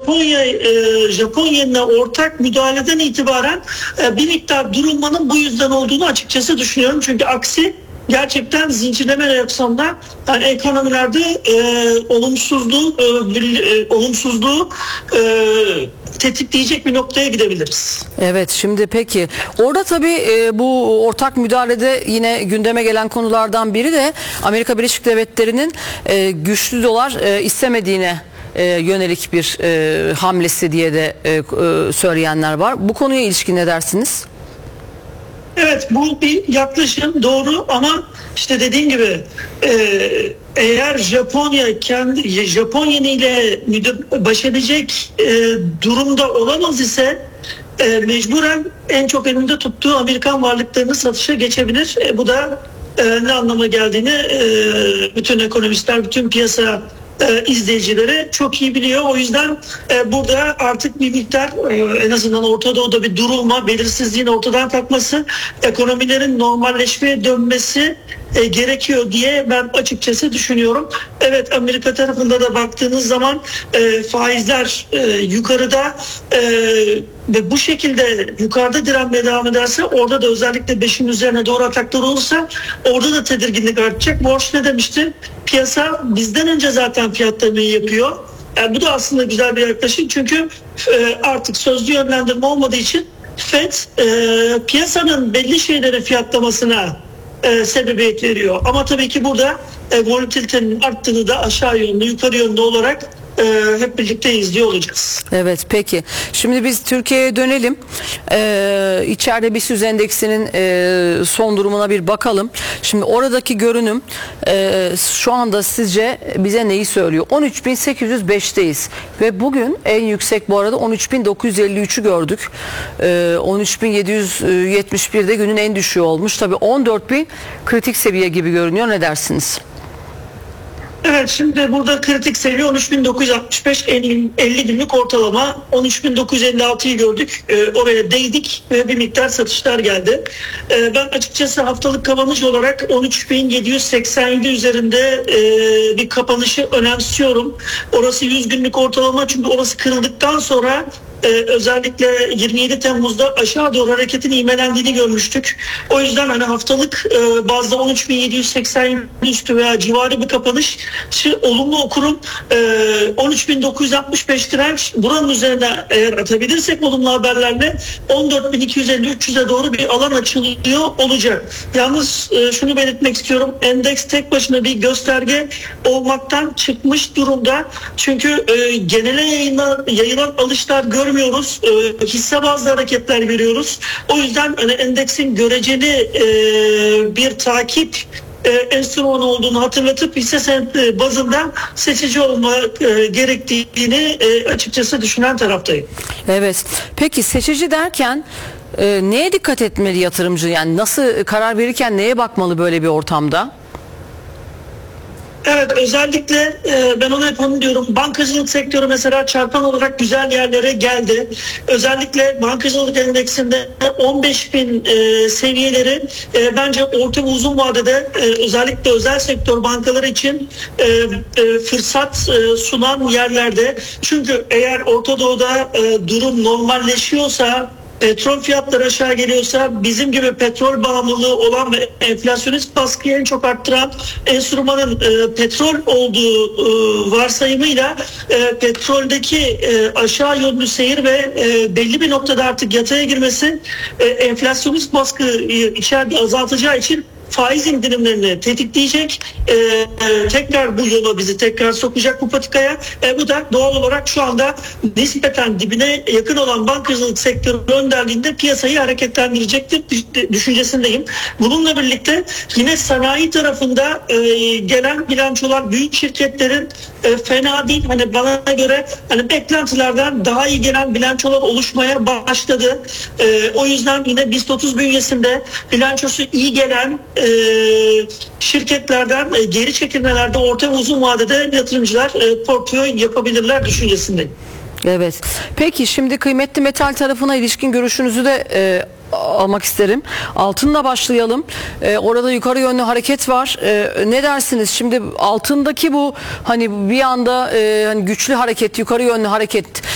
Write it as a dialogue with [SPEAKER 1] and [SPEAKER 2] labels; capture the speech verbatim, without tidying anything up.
[SPEAKER 1] Japonya e, Japon yenine ortak müdahaleden itibaren e, bir miktar durulmanın bu yüzden olduğunu açıkçası düşünüyorum. Çünkü aksi gerçekten zincirleme reaksiyonda yani ekonomilerde e, olumsuzluğu e, bir, e, olumsuzluğu e, tetikleyecek bir noktaya gidebiliriz.
[SPEAKER 2] Evet, şimdi peki orada tabii e, bu ortak müdahalede yine gündeme gelen konulardan biri de Amerika Birleşik Devletleri'nin e, güçlü dolar e, istemediğine e, yönelik bir e, hamlesi diye de e, e, söyleyenler var. Bu konuya ilişkin ne dersiniz?
[SPEAKER 1] Evet, bu bir yaklaşım doğru ama işte dediğim gibi e, eğer Japonya kendi Japonya ile baş edecek e, durumda olamaz ise e, mecburen en çok elinde tuttuğu Amerikan varlıklarını satışa geçebilir. E, bu da e, ne anlama geldiğini e, bütün ekonomistler, bütün piyasa e, izleyicileri çok iyi biliyor. O yüzden e, burada artık bir miktar e, en azından Orta Doğu'da bir durulma, belirsizliğin ortadan kalkması, ekonomilerin normalleşmeye dönmesi e, gerekiyor diye ben açıkçası düşünüyorum. Evet, Amerika tarafında da baktığınız zaman e, faizler e, yukarıda e, ve bu şekilde yukarıda direnmeye devam ederse orada da özellikle beşin üzerine doğru ataklar olursa orada da tedirginlik artacak. Borç ne demişti? Piyasa bizden önce zaten fiyatlamayı yapıyor. Yani bu da aslında güzel bir yaklaşım çünkü e, artık sözlü yönlendirme olmadığı için Fed e, piyasanın belli şeyleri fiyatlamasına e, sebebiyet veriyor. Ama tabii ki burada e, volatilitenin arttığını da aşağı yönlü, yukarı yönlü olarak Ee, hep birlikte izliyor olacağız.
[SPEAKER 2] Evet, peki. Şimdi biz Türkiye'ye dönelim. Ee, içeride BIST endeksinin e, son durumuna bir bakalım. Şimdi oradaki görünüm e, şu anda sizce bize neyi söylüyor? on üç bin sekiz yüz beşteyiz ve bugün en yüksek bu arada on üç bin dokuz yüz elli üçü gördük. Ee, on üç bin yedi yüz yetmiş birde günün en düşüğü olmuş. Tabii on dört bin kritik seviye gibi görünüyor. Ne dersiniz?
[SPEAKER 1] Evet, şimdi burada kritik seviye on üç bin dokuz yüz altmış beş, elli günlük ortalama on üç bin dokuz yüz elli altıyı gördük. E, oraya değdik ve bir miktar satışlar geldi. E, ben açıkçası haftalık kapanış olarak on üç bin yedi yüz seksen yedi üzerinde e, bir kapanışı önemsiyorum. Orası yüz günlük ortalama çünkü orası kırıldıktan sonra Ee, özellikle yirmi yedi Temmuz'da aşağı doğru hareketin ivmelendiğini görmüştük. O yüzden hani haftalık e, bazda on üç bin yedi yüz seksen üstü veya civarı bir kapanış olumlu okurum. E, on üç bin dokuz yüz altmış beş direnç, buranın üzerine eğer atabilirsek olumlu haberlerle on dört bin iki yüz elli üç yüze doğru bir alan açılıyor olacak. Yalnız e, şunu belirtmek istiyorum. Endeks tek başına bir gösterge olmaktan çıkmış durumda. Çünkü e, genele yayılan, yayılan alışlar gör görmüyoruz. E, hisse bazlı hareketler görüyoruz. O yüzden hani endeksin göreceli e, bir takip e, enstrümanı olduğunu hatırlatıp hisse senedi bazında seçici olmak e, gerektiğini e, açıkçası düşünen taraftayım.
[SPEAKER 2] Evet. Peki seçici derken e, neye dikkat etmeli yatırımcı? Yani nasıl karar verirken neye bakmalı böyle bir ortamda?
[SPEAKER 1] Evet, özellikle e, ben ona hep onu diyorum. Bankacılık sektörü mesela çarpan olarak güzel yerlere geldi. Özellikle bankacılık endeksinde on beş bin e, seviyeleri e, bence orta ve uzun vadede e, özellikle özel sektör bankaları için e, e, fırsat e, sunan yerlerde. Çünkü eğer Orta Doğu'da e, durum normalleşiyorsa, petrol fiyatları aşağı geliyorsa, bizim gibi petrol bağımlılığı olan ve enflasyonist baskıyı en çok arttıran enstrümanın e, petrol olduğu e, varsayımıyla e, petroldeki e, aşağı yönlü seyir ve e, belli bir noktada artık yataya girmesi e, enflasyonist baskıyı içeride azaltacağı için faiz indirimlerini tetikleyecek, e, e, tekrar bu yola bizi tekrar sokacak bu patikaya. E, bu da doğal olarak şu anda nispeten dibine yakın olan bankacılık sektörü önderliğinde piyasayı hareketlendirecektir düşüncesindeyim. Bununla birlikte yine sanayi tarafında e, gelen bilançolar büyük şirketlerin e, fena değil. Hani bana göre hani beklentilerden daha iyi gelen bilançolar oluşmaya başladı. E, o yüzden yine BIST otuz bünyesinde bilançosu iyi gelen e, şirketlerden e, geri çekilmelerde orta ve uzun vadede yatırımcılar e, portföy yapabilirler düşüncesindeyim.
[SPEAKER 2] Evet. Peki şimdi kıymetli metal tarafına ilişkin görüşünüzü de e, almak isterim. Altınla başlayalım. E, orada yukarı yönlü hareket var. E, ne dersiniz? Şimdi altındaki bu hani bir anda e, hani güçlü hareket, yukarı yönlü hareket